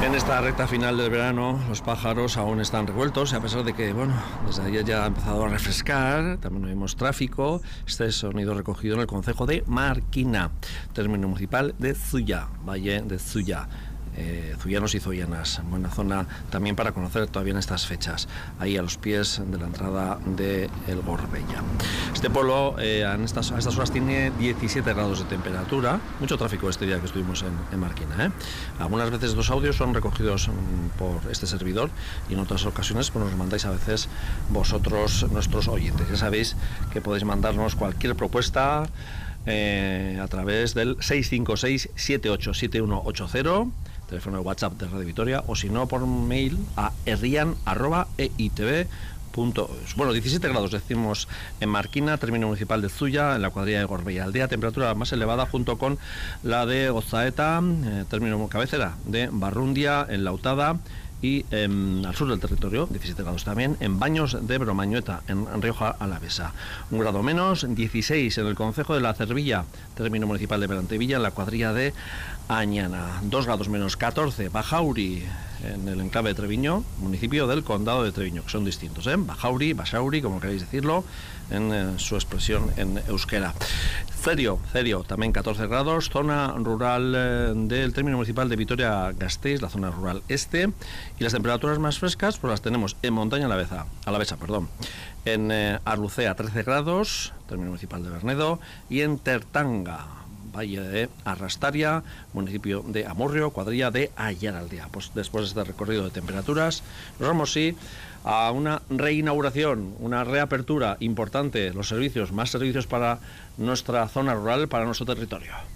En esta recta final del verano los pájaros aún están revueltos, y a pesar de que, bueno, desde ayer ya ha empezado a refrescar, también vemos tráfico. Este sonido recogido en el concejo de Marquina, término municipal de Zuya, Valle de Zuya. Zuyanos y zuyanas, buena zona también para conocer todavía en estas fechas, ahí a los pies de la entrada de El Gorbella. Este pueblo a estas horas tiene 17 grados de temperatura, mucho tráfico este día que estuvimos en Marquina. Algunas veces los audios son recogidos por este servidor, y en otras ocasiones pues nos mandáis a veces vosotros, nuestros oyentes. Ya sabéis que podéis mandarnos cualquier propuesta a través del 656-787180, teléfono de WhatsApp de Radio Vitoria, o si no por mail a errian@eitv.es. Bueno, 17 grados decimos en Marquina, término municipal de Zuya, en la cuadrilla de Gorbella Aldea, temperatura más elevada junto con la de Gozaeta, término cabecera de Barrundia, en Lautada, y al sur del territorio, 17 grados también, en Baños de Bromañueta, en Rioja Alavesa. 1 grado menos, 16 en el concejo de La Cervilla, término municipal de Berantevilla, en la cuadrilla de Añana. 2 grados menos, 14, Bajauri, en el enclave de Treviño, municipio del condado de Treviño, que son distintos, Bajauri, Basauri, como queráis decirlo, en su expresión en euskera. Cerio, también 14 grados, zona rural del término municipal de Vitoria-Gasteiz, la zona rural este, y las temperaturas más frescas pues las tenemos en Montaña Alavesa, en Arlucea 13 grados, término municipal de Bernedo, y en Tertanga, Valle de Arrastaria, municipio de Amurrio, cuadrilla de Ayaraldea. Pues después de este recorrido de temperaturas, nos vamos a una reinauguración, una reapertura importante, los servicios, más servicios para nuestra zona rural, para nuestro territorio.